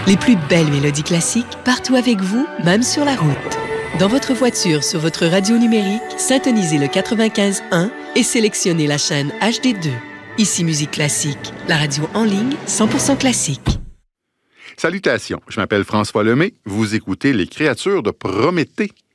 Les plus belles mélodies classiques partout avec vous, même sur la route. Dans votre voiture, sur votre radio numérique, syntonisez le 95.1 et sélectionnez la chaîne HD2. Ici Musique Classique, la radio en ligne 100% classique. Salutations, je m'appelle François Lemay. Vous écoutez Les créatures de Prométhée.